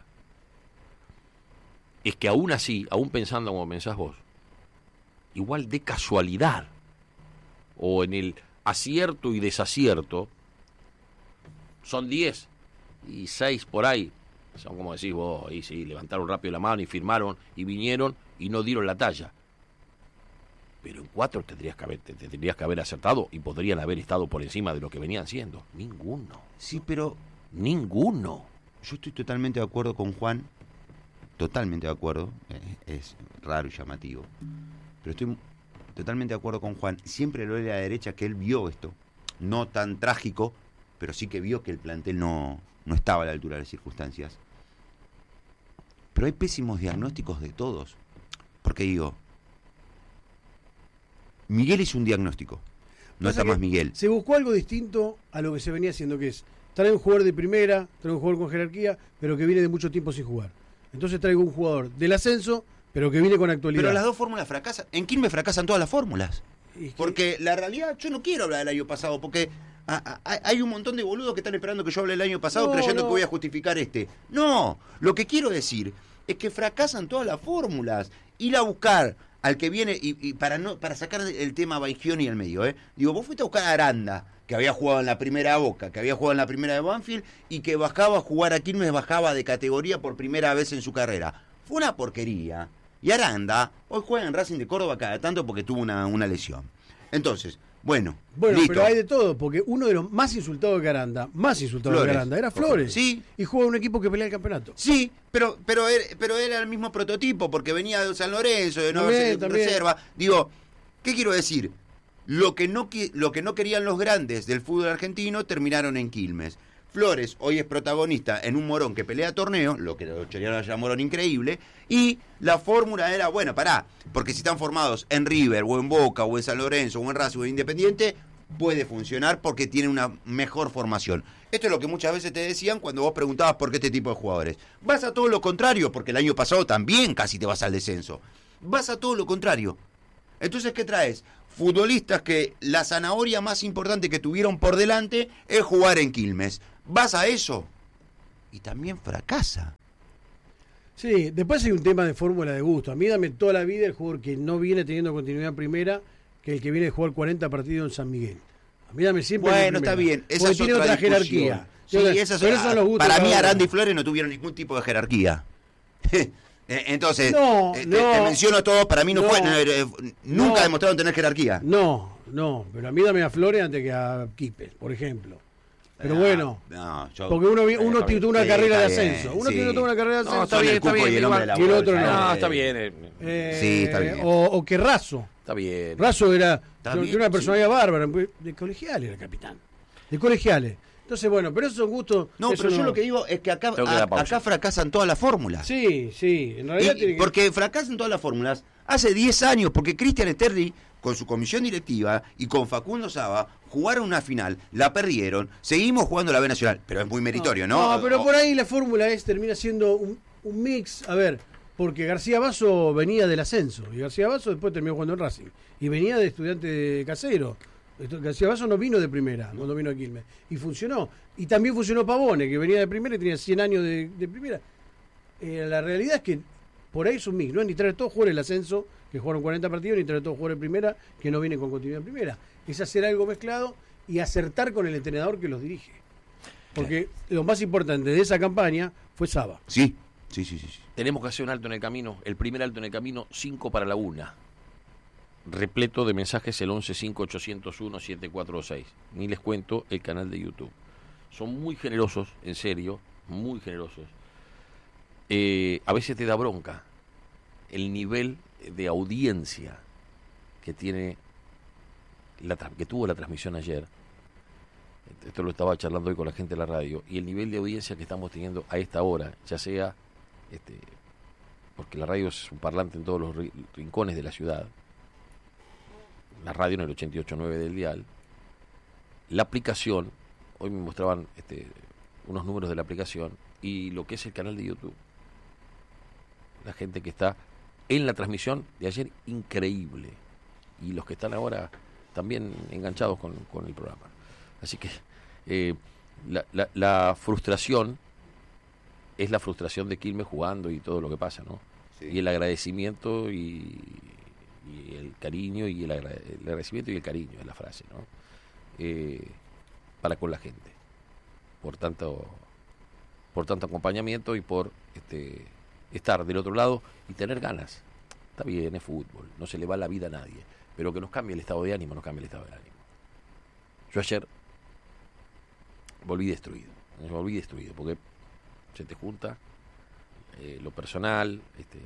es que aún así, aún pensando como pensás vos, igual de casualidad, o en el acierto y desacierto, son diez y seis por ahí. Son como decís vos, ahí sí, levantaron rápido la mano y firmaron y vinieron y no dieron la talla. Pero en cuatro tendrías que haber, te tendrías que haber acertado y podrían haber estado por encima de lo que venían siendo. Ninguno. Sí, pero Ninguno. yo estoy totalmente de acuerdo con Juan. Totalmente de acuerdo. eh, Es raro y llamativo. Pero estoy totalmente de acuerdo con Juan. Siempre lo de la derecha que él vio esto. No tan trágico, pero sí que vio que el plantel no, no estaba a la altura de las circunstancias. Pero hay pésimos diagnósticos de todos. Porque digo, Miguel hizo un diagnóstico. No Pasa está que más Miguel. se buscó algo distinto a lo que se venía haciendo, que es traer un jugador de primera, traer un jugador con jerarquía, pero que viene de mucho tiempo sin jugar. Entonces traigo un jugador del ascenso, pero que viene con actualidad. Pero las dos fórmulas fracasan. En Quilmes fracasan todas las fórmulas. Y que- Porque la realidad, yo no quiero hablar del año pasado, porque a- a- hay un montón de boludos que están esperando que yo hable del año pasado No, creyendo no. que voy a justificar este. No, lo que quiero decir es que fracasan todas las fórmulas. Ir a buscar al que viene, y, y para no para sacar el tema Baigioni al medio, ¿eh? Digo, vos fuiste a buscar a Aranda, que había jugado en la primera Boca, que había jugado en la primera de Banfield, y que bajaba a jugar a Quilmes, bajaba de categoría por primera vez en su carrera. Fue una porquería. Y Aranda hoy juega en Racing de Córdoba cada tanto porque tuvo una, una lesión. Entonces, bueno, Bueno, listo. pero hay de todo, porque uno de los más insultados de Aranda, más insultados Flores. de Aranda, era Flores. Sí. Y juega un equipo que pelea el campeonato. Sí, pero pero era, pero era el mismo prototipo porque venía de San Lorenzo, de no También, haberse también. reserva. Digo, ¿qué quiero decir? Lo que no qui- lo que no querían los grandes del fútbol argentino terminaron en Quilmes. Flores hoy es protagonista en un Morón que pelea torneo, lo que los chorearon allá Morón increíble, y la fórmula era, bueno, pará, porque si están formados en River, o en Boca, o en San Lorenzo, o en Racing, o en Independiente, puede funcionar porque tiene una mejor formación. Esto es lo que muchas veces te decían cuando vos preguntabas por qué este tipo de jugadores. Vas a todo lo contrario, porque el año pasado también casi te vas al descenso. Vas a todo lo contrario. Entonces, ¿qué traes? Futbolistas que la zanahoria más importante que tuvieron por delante es jugar en Quilmes. Vas a eso. y también fracasa. Sí, después hay un tema de fórmula de gusto. A mí dame toda la vida el jugador que no viene teniendo continuidad en primera que el que viene a jugar cuarenta partidos en San Miguel. A mí dame siempre Bueno, está bien. Esa porque es tiene otra, otra discusión. jerarquía. Sí, Entonces, esas pero son, esos son los gustos para mí cada uno. Aranda y Flores no tuvieron ningún tipo de jerarquía. Entonces, No, te, no, te menciono todos, para mí no, no, fue, eh, nunca no. demostraron tener jerarquía. No, no, pero a mí dame a Flores antes que a Quipes, por ejemplo. Pero Ah, bueno, no, yo- porque uno, vi- eh, uno está bien. tuvo una Sí, carrera de está bien, ascenso. Uno sí. tiene una carrera de No, ascenso. está Son bien, el está cupo bien, y el hombre igual. de la Y el bola, otro ya, no. No, eh, está bien. eh, Eh, Sí, está bien. O, o que Razo. Está bien. Razo era Está de bien, una personalidad bárbara, de colegiales era capitán. De colegiales. Entonces, bueno, pero esos son gustos. No, eso pero yo lo que digo es que acá, Tengo que dar a- pausa. acá fracasan todas las fórmulas. Sí, sí, en realidad Y- tiene que... Porque fracasan todas las fórmulas hace diez años, porque Cristian Esterri, con su comisión directiva y con Facundo Saba, jugaron una final, la perdieron, seguimos jugando la B Nacional, pero es muy meritorio, ¿no? No, pero O- por ahí la fórmula es termina siendo un, un mix. A ver, porque García Basso venía del ascenso y García Basso después terminó jugando en Racing y venía de estudiante de casero. Esto- García Basso no vino de primera cuando vino a Quilmes y funcionó. Y también funcionó Pavone, que venía de primera y tenía cien años de, de primera. Eh, la realidad es que por ahí es un mix, no es ni traer todos jugadores el ascenso, que jugaron cuarenta partidos, ni traer todos jugadores en primera, que no vienen con continuidad en primera. Es hacer algo mezclado y acertar con el entrenador que los dirige. Porque lo más importante de esa campaña fue Saba. Sí, sí, sí, sí. sí. Tenemos que hacer un alto en el camino. El primer alto en el camino, cinco para la una. Repleto de mensajes el once cinco ochocientos uno siete cuatro seis. Ni les cuento el canal de YouTube. Son muy generosos, en serio, muy generosos. Eh, a veces te da bronca el nivel de audiencia que tiene la, tra- que tuvo la transmisión ayer. Esto lo estaba charlando hoy con la gente de la radio, y el nivel de audiencia que estamos teniendo a esta hora, ya sea este, porque la radio es un parlante en todos los ri- rincones de la ciudad, la radio en el ochenta y ocho punto nueve del dial, la aplicación, hoy me mostraban este, unos números de la aplicación, y lo que es el canal de YouTube. La gente que está en la transmisión de ayer, increíble. Y los que están ahora también enganchados con, con el programa. Así que eh, la, la, la frustración es la frustración de Quilmes jugando y todo lo que pasa, ¿no? Sí. Y el agradecimiento y, y el cariño y el, agra- el agradecimiento y el cariño es la frase, ¿no? Eh, para con la gente. Por tanto, por tanto acompañamiento y por este estar del otro lado y tener ganas. Está bien, es fútbol, no se le va la vida a nadie, pero que nos cambie el estado de ánimo, nos cambie el estado de ánimo. Yo ayer volví destruido, me volví destruido, porque se te junta eh, lo personal, este,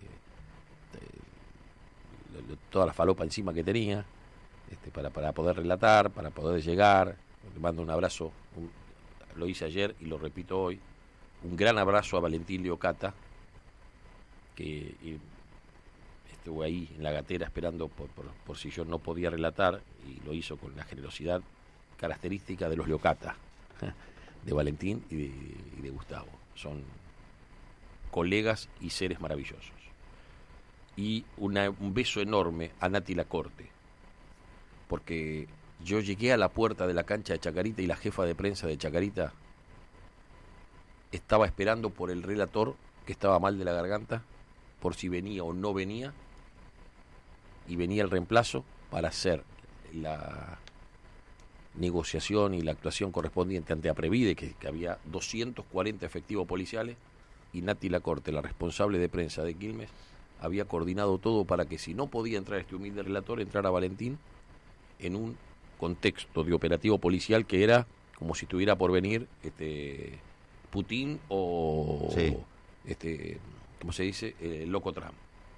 eh, lo- lo- toda la falopa encima que tenía, este, para, para poder relatar, para poder llegar. Le mando un abrazo, un- lo hice ayer y lo repito hoy, un gran abrazo a Valentín Leocata, que y, estuvo ahí en la gatera esperando por, por, por si yo no podía relatar, y lo hizo con la generosidad característica de los Leocata, de Valentín y de, y de Gustavo. Son colegas y seres maravillosos. Y una, un beso enorme a Nati Lacorte, porque yo llegué a la puerta de la cancha de Chacarita y la jefa de prensa de Chacarita estaba esperando por el relator, que estaba mal de la garganta, por si venía o no venía, y venía el reemplazo para hacer la negociación y la actuación correspondiente ante Aprevide, que, que había doscientos cuarenta efectivos policiales, y Nati Lacorte, la responsable de prensa de Quilmes, había coordinado todo para que, si no podía entrar este humilde relator, entrara Valentín en un contexto de operativo policial que era como si estuviera por venir este Putin o Sí. este, ¿cómo se dice? Eh, Loco Trump.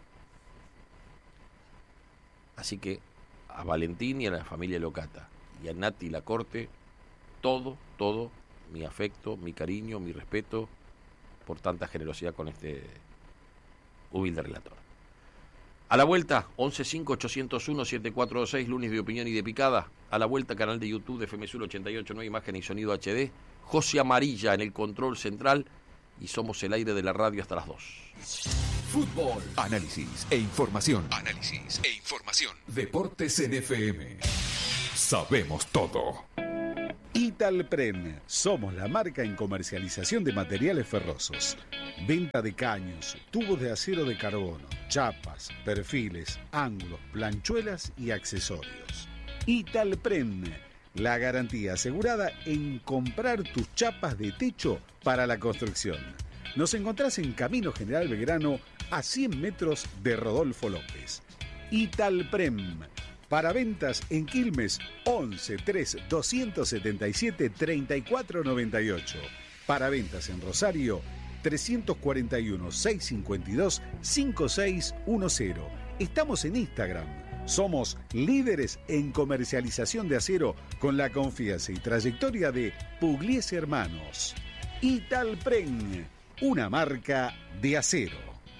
Así que a Valentín y a la familia Locata y a Nati Lacorte, todo, todo, mi afecto, mi cariño, mi respeto por tanta generosidad con este humilde relator. A la vuelta, once cinco ochocientos uno siete cuatro dos seis, lunes de opinión y de picada. A la vuelta, canal de YouTube de F M Sur ochenta y ocho punto nueve, imagen y sonido H D. José Amarilla en el control central, y somos el aire de la radio hasta las dos. Fútbol, análisis e información. Análisis e información. Deportes en F M. Sabemos todo. Italprem, somos la marca en comercialización de materiales ferrosos. Venta de caños, tubos de acero de carbono, chapas, perfiles, ángulos, planchuelas y accesorios. Italprem, la garantía asegurada en comprar tus chapas de techo para la construcción. Nos encontrás en Camino General Belgrano, a cien metros de Rodolfo López. Italprem. Para ventas en Quilmes, once tres doscientos setenta y siete treinta y cuatro noventa y ocho. Para ventas en Rosario, trescientos cuarenta y uno seiscientos cincuenta y dos cincuenta y seis diez. Estamos en Instagram. Somos líderes en comercialización de acero con la confianza y trayectoria de Pugliese Hermanos. Italprem, una marca de acero.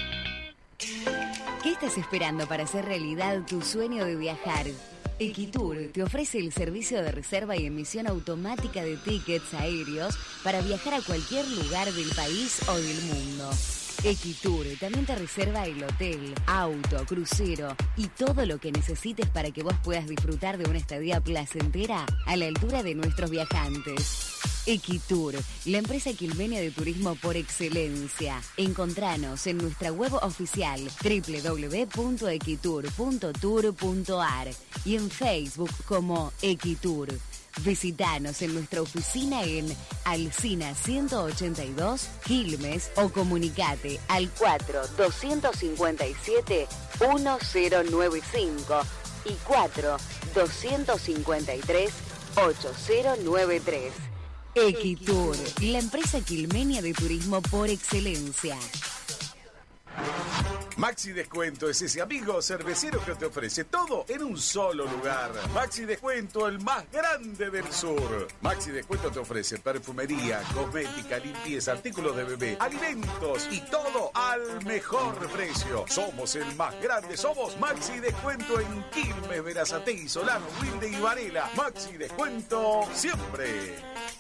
¿Qué estás esperando para hacer realidad tu sueño de viajar? Equitur te ofrece el servicio de reserva y emisión automática de tickets aéreos para viajar a cualquier lugar del país o del mundo. Equitur también te reserva el hotel, auto, crucero y todo lo que necesites para que vos puedas disfrutar de una estadía placentera a la altura de nuestros viajantes. Equitur, la empresa quilmenia de turismo por excelencia. Encontranos en nuestra web oficial doble u doble u doble u punto equitur punto tour punto a r y en Facebook como Equitur. Visítanos en nuestra oficina en Alsina ciento ochenta y dos, Quilmes, o comunicate al cuatro doscientos cincuenta y siete diez noventa y cinco y cuatro doscientos cincuenta y tres ochenta noventa y tres. Equitur, la empresa quilmenia de turismo por excelencia. Maxi Descuento es ese amigo cervecero que te ofrece todo en un solo lugar. Maxi Descuento, el más grande del sur. Maxi Descuento te ofrece perfumería, cosmética, limpieza, artículos de bebé, alimentos y todo al mejor precio. Somos el más grande, somos Maxi Descuento en Quilmes, Berazategui, Solano, Wilde y Varela. Maxi Descuento siempre.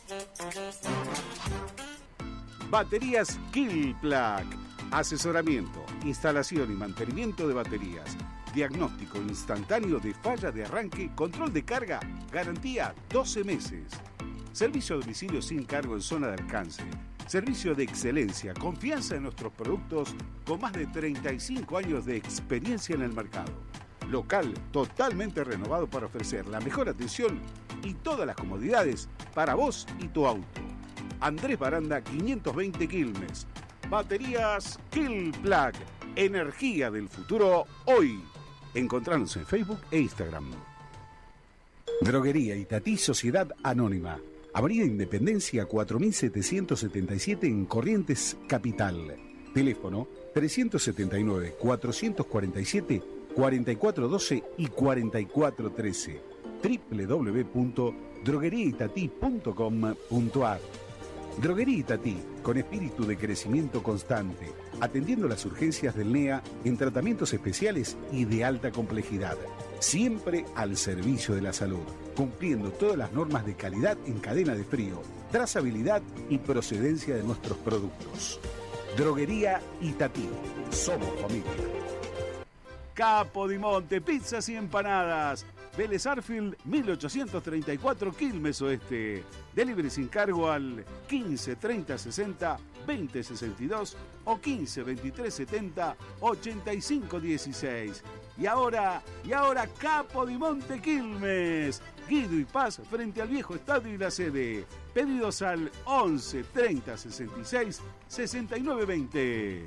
Baterías Killplug. Asesoramiento, instalación y mantenimiento de baterías. Diagnóstico instantáneo de falla de arranque, control de carga, garantía doce meses. Servicio a domicilio sin cargo en zona de alcance. Servicio de excelencia, confianza en nuestros productos con más de treinta y cinco años de experiencia en el mercado. Local totalmente renovado para ofrecer la mejor atención y todas las comodidades para vos y tu auto. Andrés Baranda quinientos veinte Quilmes. Baterías Killplug, energía del futuro hoy. Encontranos en Facebook e Instagram. Droguería Itatí Sociedad Anónima. Avenida Independencia cuatro mil setecientos setenta y siete en Corrientes, Capital. Teléfono trescientos setenta y nueve, cuatrocientos cuarenta y siete, cuarenta y cuatro doce y cuarenta y cuatro trece. doble u doble u doble u punto droguería itatí punto com punto a r. Droguería Itatí, con espíritu de crecimiento constante, atendiendo las urgencias del N E A en tratamientos especiales y de alta complejidad. Siempre al servicio de la salud, cumpliendo todas las normas de calidad en cadena de frío, trazabilidad y procedencia de nuestros productos. Droguería Itatí. Somos familia. Capodimonte, pizzas y empanadas. Vélez Arfield, mil ochocientos treinta y cuatro, Quilmes Oeste. Delivery sin cargo al quince treinta sesenta veinte sesenta y dos o quince veintitrés setenta ochenta y cinco dieciséis. Y ahora, y ahora Capodimonte Quilmes. Guido y Paz frente al viejo estadio y la sede. Pedidos al once treinta sesenta y seis sesenta y nueve veinte.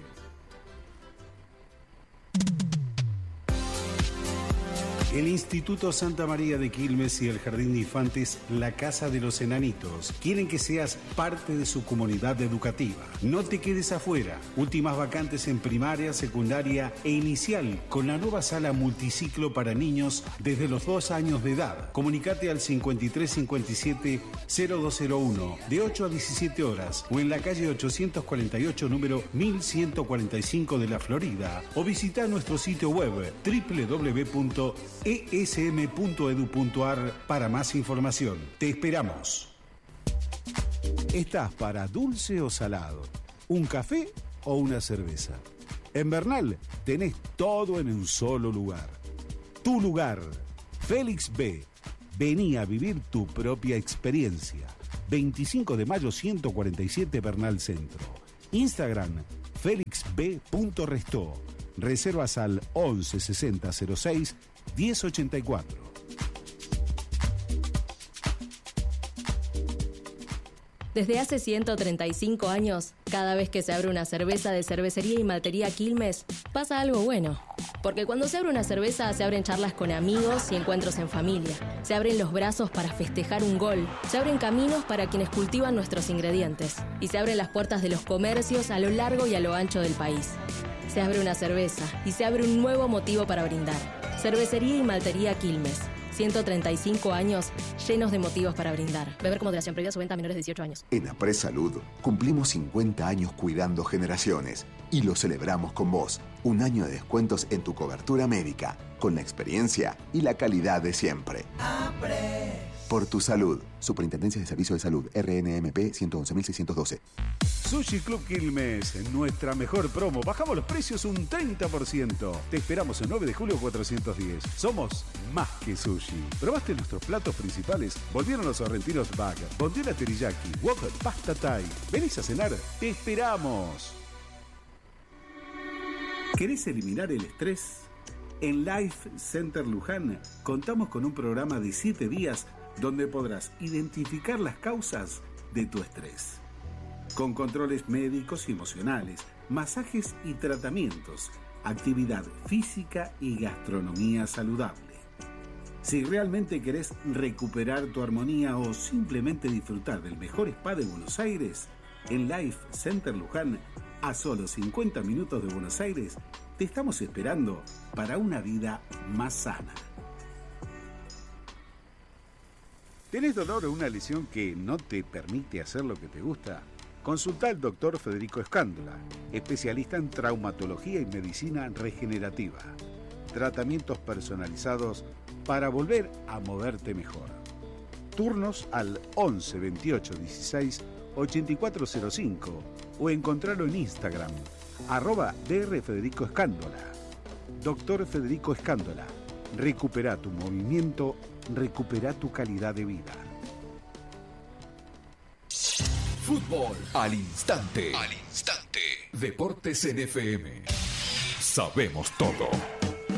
El Instituto Santa María de Quilmes y el Jardín de Infantes La Casa de los Enanitos quieren que seas parte de su comunidad educativa. No te quedes afuera. Últimas vacantes en primaria, secundaria e inicial con la nueva sala multiciclo para niños desde los dos años de edad. Comunicate al cincuenta y tres cincuenta y siete cero dos cero uno de ocho a diecisiete horas o en la calle ochocientos cuarenta y ocho número mil ciento cuarenta y cinco de la Florida o visita nuestro sitio web doble u doble u doble u punto e s m punto edu punto a r para más información. Te esperamos. ¿Estás para dulce o salado? ¿Un café o una cerveza? En Bernal tenés todo en un solo lugar. Tu lugar, Félix B. Vení a vivir tu propia experiencia. veinticinco de mayo ciento cuarenta y siete Bernal Centro. Instagram felixb.restó. Reservas al once sesenta cero seis diez ochenta y cuatro. Desde hace ciento treinta y cinco años, cada vez que se abre una cerveza de Cervecería y Maltería Quilmes, pasa algo bueno. Porque cuando se abre una cerveza, se abren charlas con amigos y encuentros en familia. Se abren los brazos para festejar un gol. Se abren caminos para quienes cultivan nuestros ingredientes. Y se abren las puertas de los comercios a lo largo y a lo ancho del país. Se abre una cerveza y se abre un nuevo motivo para brindar. Cervecería y Maltería Quilmes. ciento treinta y cinco años llenos de motivos para brindar. Beber con moderación, previa su venta a menores de dieciocho años. En Apres Salud cumplimos cincuenta años cuidando generaciones y lo celebramos con vos. Un año de descuentos en tu cobertura médica, con la experiencia y la calidad de siempre. Apres. Por tu salud. Superintendencia de Servicios de Salud, R N M P ciento once mil seiscientos doce. Sushi Club Quilmes, nuestra mejor promo. Bajamos los precios un treinta por ciento. Te esperamos el nueve de julio cuatrocientos diez. Somos más que sushi. ¿Probaste nuestros platos principales? Volvieron los sorrentinos bag, bondiola teriyaki, wok, pasta thai. ¿Venís a cenar? ¡Te esperamos! ¿Querés eliminar el estrés? En Life Center Luján contamos con un programa de siete días donde podrás identificar las causas de tu estrés. Con controles médicos y emocionales, masajes y tratamientos, actividad física y gastronomía saludable. Si realmente querés recuperar tu armonía o simplemente disfrutar del mejor spa de Buenos Aires, en Life Center Luján, a solo cincuenta minutos de Buenos Aires, te estamos esperando para una vida más sana. ¿Tenés dolor o una lesión que no te permite hacer lo que te gusta? Consulta al doctor Federico Escándola, especialista en traumatología y medicina regenerativa. Tratamientos personalizados para volver a moverte mejor. Turnos al once veintiocho dieciséis ochenta y cuatro cero cinco o encontrarlo en Instagram, arroba Dr. Federico Escándola. Doctor Federico Escándola, recupera tu movimiento, recupera tu calidad de vida. Fútbol al instante. Al instante. Deportes en F M. Sabemos todo.